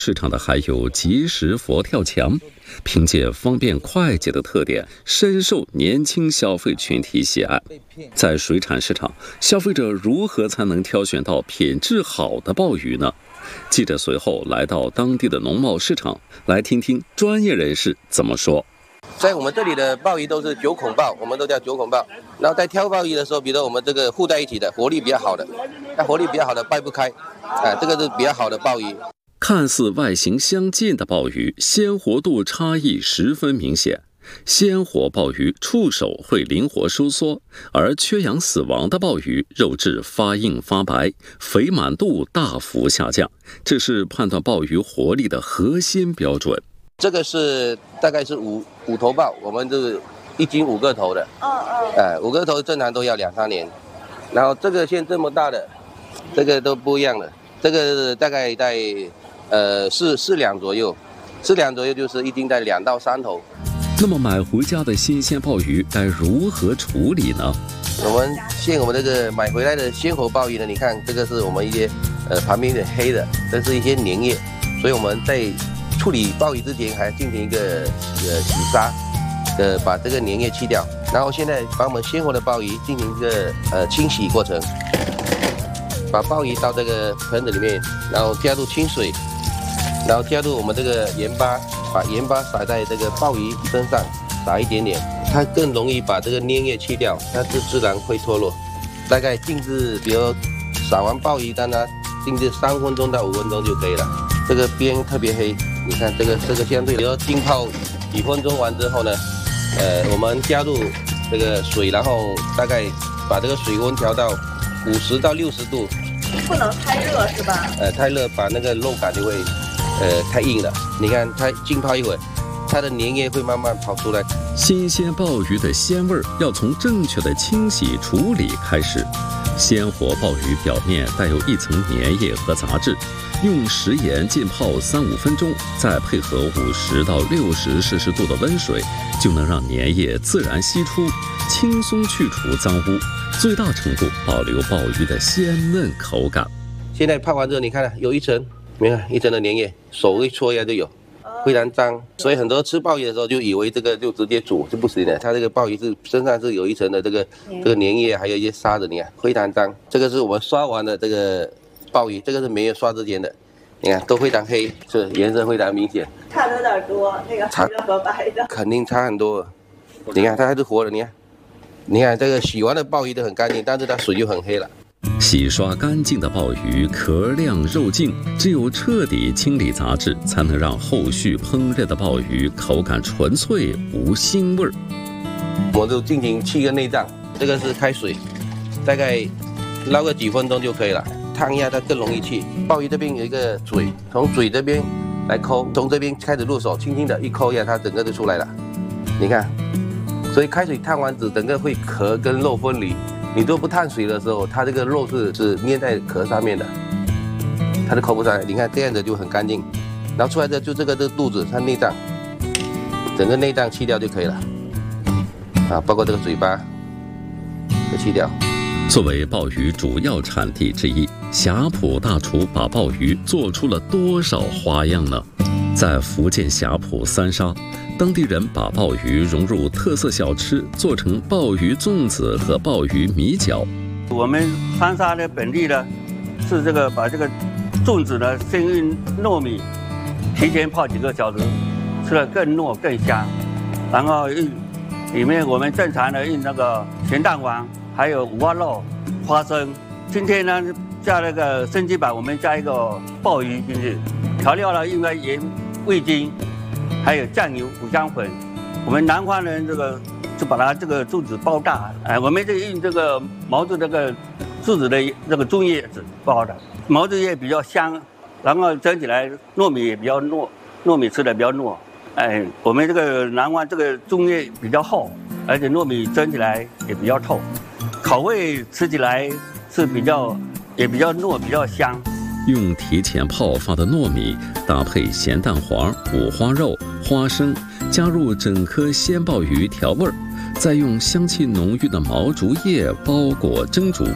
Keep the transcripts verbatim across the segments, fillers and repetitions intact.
市场的还有即食佛跳墙，凭借方便快捷的特点，深受年轻消费群体喜爱。在水产市场，消费者如何才能挑选到品质好的鲍鱼呢？记者随后来到当地的农贸市场，来听听专业人士怎么说。 在我们这里的鲍鱼都是九孔鲍，我们都叫九孔鲍。然后在挑鲍鱼的时候，比如我们这个糊在一起的，活力比较好的，那活力比较好的掰不开，哎，这个是比较好的鲍鱼。 看似外形相近的鲍鱼，鲜活度差异十分明显。鲜活鲍鱼触手会灵活收缩，而缺氧死亡的鲍鱼肉质发硬发白，肥满度大幅下降，这是判断鲍鱼活力的核心标准。 这个是大概是五五头鲍，我们是一斤五个头的，嗯嗯，哎，五个头正常都要两三年。然后这个现这么大的，这个都不一样了，这个大概在呃四四两左右，四两左右就是一斤在两到三头。 那么买回家的新鲜鲍鱼该如何处理呢？ 我们现我们这个买回来的鲜活鲍鱼呢，你看这个是我们一些呃旁边有点黑的，这是一些粘液，所以我们在处理鲍鱼之前还进行一个呃洗沙，呃把这个粘液去掉，然后现在把我们鲜活的鲍鱼进行一个呃清洗过程，把鲍鱼到这个盆子里面，然后加入清水，然后加入我们这个盐巴，把盐巴撒在这个鲍鱼身上，撒一点点，它更容易把这个粘液去掉，它就自然会脱落。大概静置，比如撒完鲍鱼，让它静置三分钟到五分钟就可以了。这个边特别黑，你看这个这个相对，比如浸泡几分钟完之后呢，呃，我们加入这个水，然后大概把这个水温调到五十到六十度， 不能太热是吧？ 呃，太热把那个肉感就会呃太硬了。你看它浸泡一会儿，它的粘液会慢慢跑出来。 新鲜鲍鱼的鲜味要从正确的清洗处理开始。鲜活鲍鱼表面带有一层粘液和杂质，用食盐浸泡三五分钟，再配合五十到六十摄氏度的温水，就能让粘液自然析出，轻松去除脏污，最大程度保留鲍鱼的鲜嫩口感。 现在泡完之后，你看有一层，没有一层的粘液，手一搓一下就有，非常脏。所以很多吃鲍鱼的时候就以为这个就直接煮是不行的，它这个鲍鱼是身上是有一层的这个这个粘液，还有一些沙子，你看非常脏。这个是我们刷完的这个鲍鱼，这个是没有刷之前的，你看都非常黑，是颜色非常明显， 差的有点多，那个黑的和白的肯定差很多。你看它还是活的，你看，你看这个洗完的鲍鱼都很干净，但是它水就很黑了。 洗刷干净的鲍鱼壳亮肉净，只有彻底清理杂质，才能让后续烹饪的鲍鱼口感纯粹无腥味儿。 我们就进行去个内脏，这个是开水，大概捞个几分钟就可以了，烫一下它更容易去。鲍鱼这边有一个嘴，从嘴这边来抠，从这边开始入手，轻轻的一抠一下，它整个就出来了。你看，所以开水烫完子，整个会壳跟肉分离。你都不烫水的时候，它这个肉是是粘在壳上面的，它都抠不上来。你看这样子就很干净，然后出来的就这个这个肚子，它内脏，整个内脏去掉就可以了，啊，包括这个嘴巴，就去掉。 作为鲍鱼主要产地之一，霞浦大厨把鲍鱼做出了多少花样呢？在福建霞浦三沙，当地人把鲍鱼融入特色小吃，做成鲍鱼粽子和鲍鱼米饺。 我们三沙的本地呢，是这个把这个粽子呢，先用糯米提前泡几个小时，吃了更糯更香。然后用里面我们正常的用那个咸蛋黄，还有五花肉、花生。今天呢加那个生鸡板，我们加一个鲍鱼进去。调料呢，应该盐、味精，还有酱油、五香粉。我们南方人这个就把它这个粽子包大，哎，我们就用这个毛竹这个柿子的这个粽叶子包的，毛竹叶比较香，然后蒸起来糯米也比较糯，糯米吃的比较糯。哎，我们这个南方这个粽叶比较厚，而且糯米蒸起来也比较透，口味吃起来是比较也比较糯，比较香。 用提前泡发的糯米搭配咸蛋黄、五花肉、花生，加入整颗鲜鲍鱼调味儿，再用香气浓郁的毛竹叶包裹蒸煮，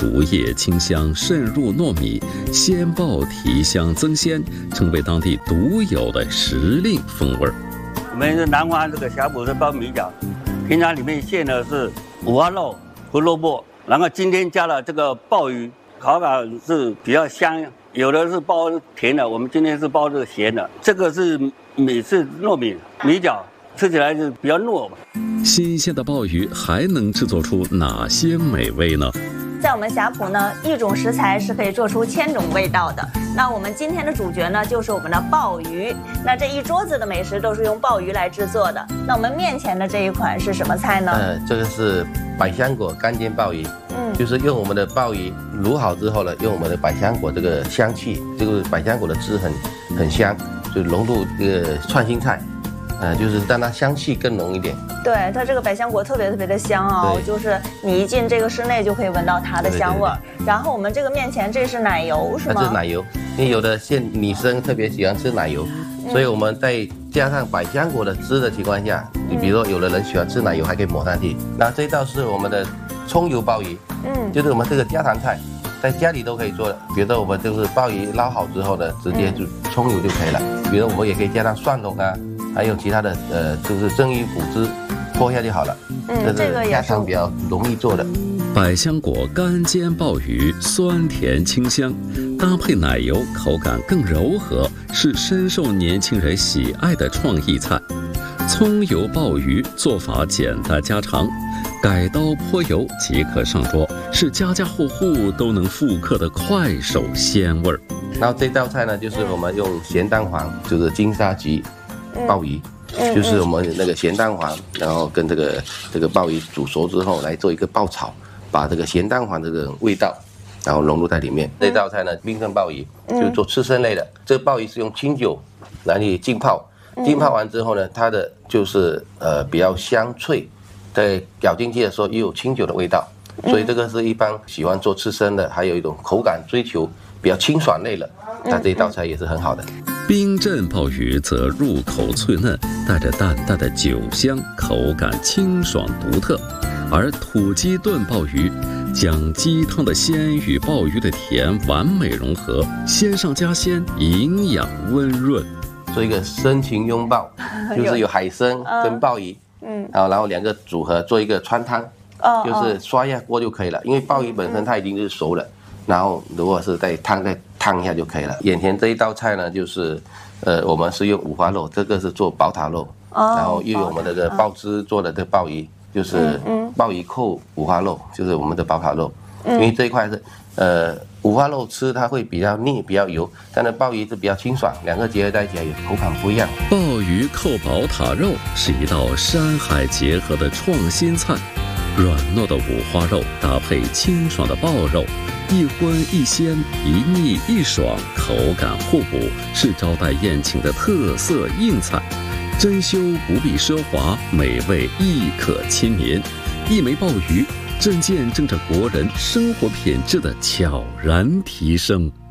竹叶清香渗入糯米，鲜爆提香增鲜，成为当地独有的时令风味。 我们是南华这个呷哺是包米饺，平常里面馅的是五花肉和萝卜，然后今天加了这个鲍鱼，口感是比较香，有的是包甜的，我们今天是包这个咸的。这个是美式糯米米饺，吃起来是比较糯吧。 新鲜的鲍鱼还能制作出哪些美味呢？ 在我们呷哺呢，一种食材是可以做出千种味道的。那我们今天的主角呢，就是我们的鲍鱼。那这一桌子的美食都是用鲍鱼来制作的。那我们面前的这一款是什么菜呢？ 呃，这个是百香果干煎鲍鱼。嗯，就是用我们的鲍鱼卤好之后呢，用我们的百香果这个香气，这个百香果的汁很很香，就融入这个串心菜。呃，就是让它香气更浓一点。对， 它这个百香果特别特别的香哦，就是你一进这个室内就可以闻到它的香味儿。然后我们这个面前这是奶油是吗？ 这是奶油，因为有的现女生特别喜欢吃奶油，嗯、所以我们在加上百香果的汁的情况下，你比如说有的人喜欢吃奶油，还可以抹上去。那这道是我们的葱油鲍鱼，嗯，就是我们这个家常菜。在家里都可以做的，比如说我们就是鲍鱼捞好之后呢，直接就葱油就可以了。比如我们也可以加上蒜蓉啊，还有其他的呃，就是蒸鱼骨汁泼下就好了。嗯，这个也是家常比较容易做的。 百香果干煎鲍鱼，酸甜清香，搭配奶油，口感更柔和，是深受年轻人喜爱的创意菜。葱油鲍鱼做法简单家常。改刀泼油即可上桌，是家家户户都能复刻的快手鲜味儿。 然后这道菜呢，就是我们用咸蛋黄，就是金沙棘鲍鱼，嗯、就是我们那个咸蛋黄，然后跟这个这个鲍鱼煮熟之后来做一个爆炒，把这个咸蛋黄这个味道，然后融入在里面。嗯、这道菜呢，冰镇鲍鱼，就是做刺身类的。嗯、这个鲍鱼是用清酒来浸泡，浸泡完之后呢，它的就是呃比较香脆。在咬进去的时候又有清酒的味道，所以这个是一般喜欢做刺身的，还有一种口感追求比较清爽类的，那这一道菜也是很好的。 冰镇鲍鱼则入口脆嫩，带着淡淡的酒香，口感清爽独特。而土鸡炖鲍鱼将鸡汤的鲜与鲍鱼的甜完美融合，鲜上加鲜，营养温润。 做一个深情拥抱，就是有海参跟鲍鱼。嗯，好，然后两个组合做一个川汤，哦，就是刷一下锅就可以了。因为鲍鱼本身它已经是熟了，然后如果是在汤再烫一下就可以了。眼前这一道菜呢，就是，呃，我们是用五花肉，这个是做宝塔肉，哦，然后又有我们的这个鲍汁做的这个鲍鱼，就是鲍鱼扣五花肉，就是我们的宝塔肉。因为这一块是，呃，五花肉吃它会比较腻，比较油，但是鲍鱼是比较清爽，两个结合在一起有口感不一样。 鲍鱼扣宝塔肉是一道山海结合的创新菜，软糯的五花肉搭配清爽的鲍肉，一荤一鲜，一腻一爽，口感互补，是招待宴请的特色硬菜。珍馐不必奢华，美味亦可亲民。一枚鲍鱼正见证着国人生活品质的悄然提升。